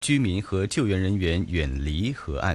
居民和救援人员远离河岸。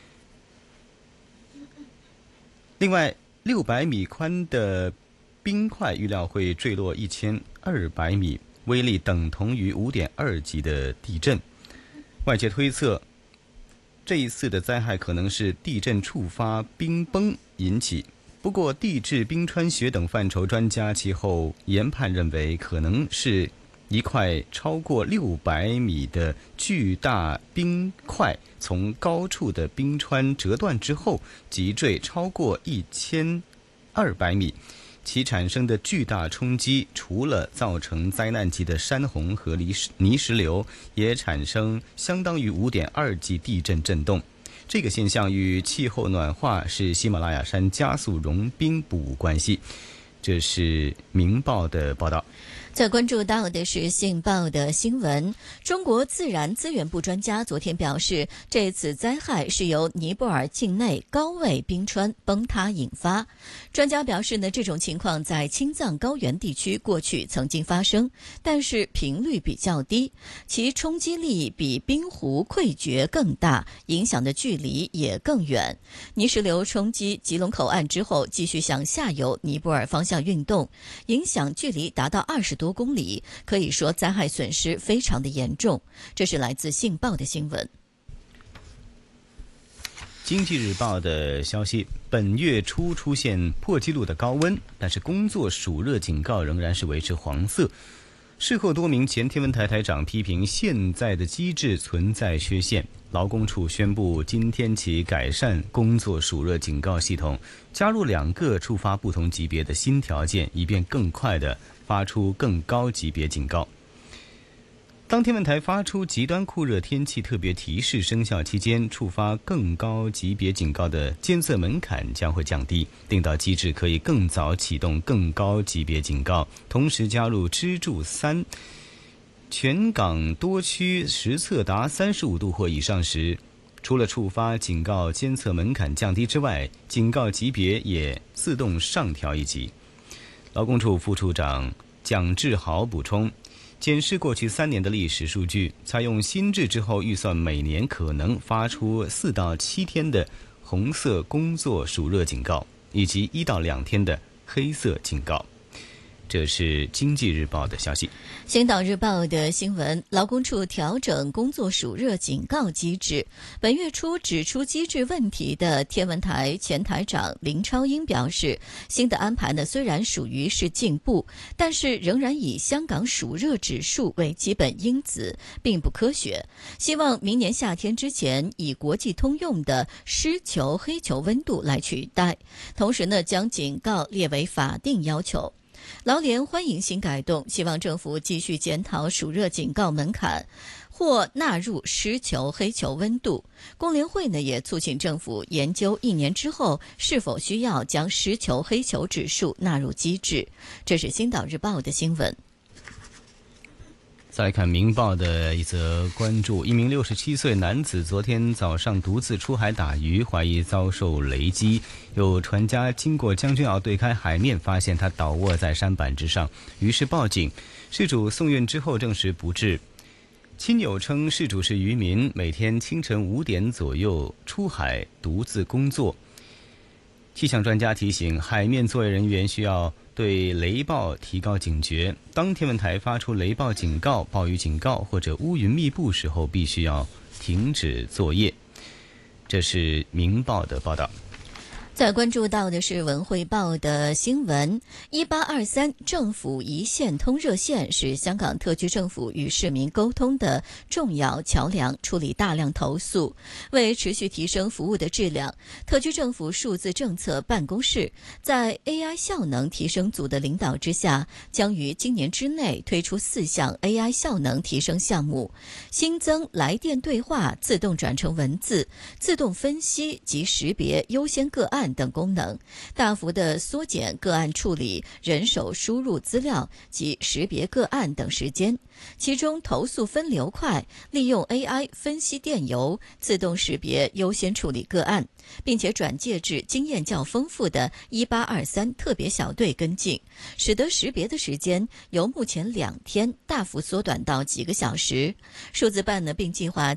另外，600米宽的冰块预料会坠落1200米，威力等同于5.2级的地震。外界推测，这一次的灾害可能是地震触发冰崩引起。不过，地质、冰川学等范畴专家其后研判认为，可能是一块超过600米的巨大冰块从高处的冰川折断之后急坠超过1200米，其产生的巨大冲击除了造成灾难级的山洪和泥石流，也产生相当于5.2级地震震动。这个现象与气候暖化是喜马拉雅山加速融冰不无关系。这是《明报》的报道。 再关注到的是《信报》的新闻，中国自然资源部专家昨天表示，这次灾害是由尼泊尔境内高位冰川崩塌引发。专家表示呢，这种情况在青藏高原地区过去曾经发生，但是频率比较低，其冲击力比冰湖溃决更大，影响的距离也更远。泥石流冲击吉隆口岸之后，继续向下游尼泊尔方向运动，影响距离达到20多公里，可以说灾害损失非常的严重。这是来自《信报》的新闻。 经济日报的消息，本月初出现破纪录的高温，但是工作暑热警告仍然是维持黄色。事后多名前天文台台长批评现在的机制存在缺陷，劳工处宣布今天起改善工作暑热警告系统，加入2个触发不同级别的新条件，以便更快地发出更高级别警告。当天文台发出极端酷热天气特别提示生效期间，触发更高级别警告的监测门槛将会降低，令到机制可以更早启动更高级别警告，同时加入支柱3，全港多区实测达35度或以上时，除了触发警告监测门槛降低之外，警告级别也自动上调一级。劳工处副处长蒋志豪补充，检视过去3年的历史数据，采用新制之后，预算每年可能发出4到7天的红色工作暑热警告，以及1到2天的黑色警告。这是经济日报的消息。 星岛日报的新闻，劳工处调整工作暑热警告机制。本月初指出机制问题的天文台前台长林超英表示，新的安排呢虽然属于是进步，但是仍然以香港暑热指数为基本因子，并不科学。希望明年夏天之前以国际通用的湿球黑球温度来取代，同时呢将警告列为法定要求。劳联欢迎新改动，希望政府继续检讨暑热警告门槛，或纳入湿球黑球温度。工联会呢也促请政府研究1年之后是否需要将湿球黑球指数纳入机制。这是星岛日报的新闻。 再来看《明报》的一则关注，一名67岁男子昨天早上独自出海打鱼，怀疑遭受雷击，有船家经过将军澳对开海面，发现他倒卧在舢板之上，于是报警。事主送院之后证实不治。亲友称，事主是渔民，每天清晨5点左右出海独自工作。气象专家提醒，海面作业人员需要对雷暴提高警觉，当天文台发出雷暴警告、暴雨警告或者乌云密布时候，必须要停止作业。这是《明报》的报道。 再关注到的是文汇报的新闻，1823政府一线通热线是香港特区政府与市民沟通的重要桥梁，处理大量投诉。为持续提升服务的质量，特区政府数字政策办公室在 AI 效能提升组的领导之下，将于今年之内推出4项 AI 效能提升项目，新增来电对话自动转成文字、自动分析及识别优先个案案等功能，大幅地缩减个案处理、人手输入资料及识别个案等时间。其中投诉分流快，利用 AI 分析电邮，自动识别优先处理个案，并且转介至经验较丰富的1823特别小队跟进，使得识别的时间由目前2天大幅缩短到几个小时。数字办并计划